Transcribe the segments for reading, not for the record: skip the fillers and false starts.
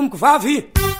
vavy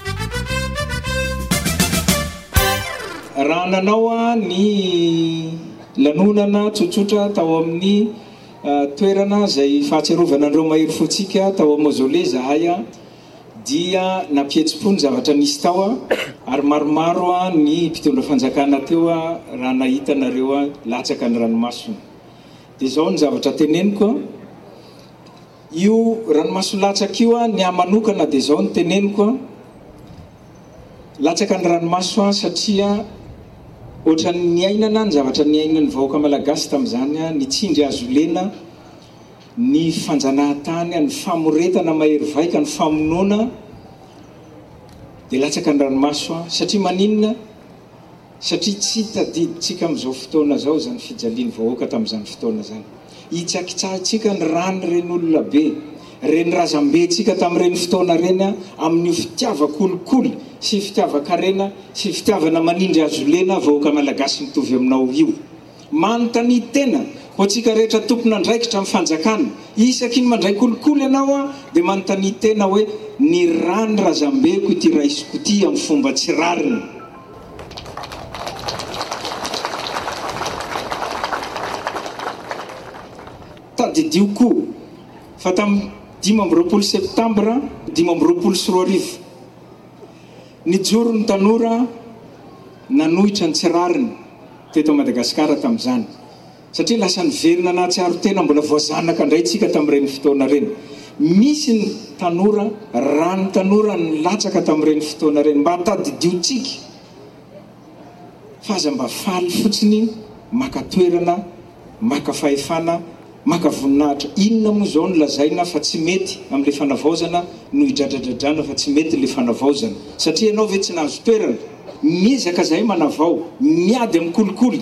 raha nanao a ny lanonana tsotsotra tao amin'ny toerana zay fahatserovana andreo mahery fotsika tao amin'ny mausolée zahay a dia nampietsi-pony zavatra nisy tao a ary maromaro a ny mpitondra fanjakana teo a raha nahita nareo a latsaka ny ranomasona dia zao ny zavatra teneniko a io ranomaso latsaka io a ny amanokana dia zao ny teneniko a latsaka ny ranomaso a satria ohatran'ny niainana ny zavatra niainany vahoaka malagasy tamin'izany a ny tsindry azo lena ny fanjanahan-tany ny famoretana mahery vaika ny famonoana dia latsaka ny ranomaso a satria maninona satria tsy tadiditsika amin'izao fotoana zao zany fijaliany vahoaka tamin'izany fotoana zany hitsakitsahantsika ny rany reny olona be reny razam-betsika tamin'ireny fotoana reny a amin'io fitiavakolikoly sy fitiavakarena sy fitiavana manindry azo lena vahoaka malagasy mitovy aminao io manontany tena ho antsika rehetra tompona andraikitra amin'ny fanjakana isaky ny mandray kolikoly ianao a dia manontany tena hoe ny rany razam-beko ity raisiko ity amin'ny fomba tsy rariny tadidio koa fa tamin'ny 5 septambra 5 nijoro ny tanora nanohitra ny tsy rariny teto Madagasikara tamin'izany satria lasa niverina na tsy aro tena mbola voazanaka indray tsika tamin'ireny fotoana reny misy ny tanora raha ny tanora ny latsaka tamin'ireny fotoana reny mba tadidiotsika fa aza mba faly fotsiny maka toerana maka fahefana maka voninahitra inona moa zao ny lazaina fa tsy mety amin'ilay fanavaozana no hidradradradrana fa tsy mety ilay fanavaozana satria ianao ve tsy nahazo toerana miezaka zahay manavao miady amin'ny kolikoly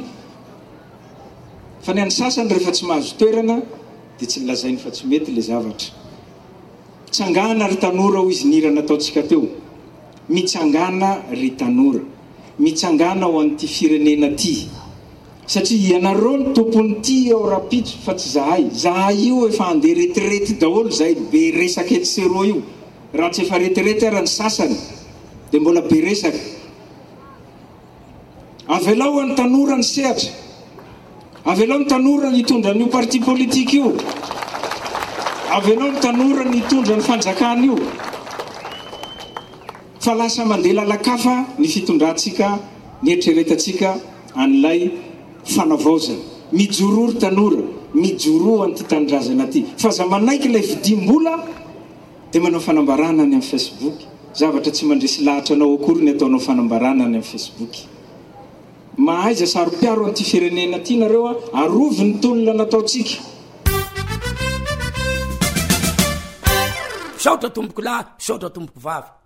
fa ny any sasany rehefa tsy mahazo toerana dia tsy lazainy fa tsy mety ilay zavatra mitsangana ry tanora ho izy nirana ataontsika teo mitsangana ry tanora mitsangana ho an'ity firenena ty satria ianareo ny tompony ty ao rapitso fa tsy zahay io efa andeha retirety daholo zahay be resaka etsero io raha tsy efa retirety ara ny sasany dia mbola be resaka avelao ny tanora ny sehatra avelao ny tanora ny hitondra n'io parti politique io avelao ny tanora ny hitondra ny fanjakana io fa lasa mandeha lalakafa ny fitondrantsika ny eritreretantsika an'ilay fanavaozana mijorory tanora mijoro an'ity tanindrazana ty fa za manaiky ilay vidim-bola dia manao fanambarana any amin'ny Facebook zavatra tsy mandresy lahatra anao akory ny ataonao fanambarana any amin'ny Facebook mahaiza saro-piaro an'ity firenena ty nareo a arovy ny tolona nataontsika saotra tomboko lahy saotra tomboko vavy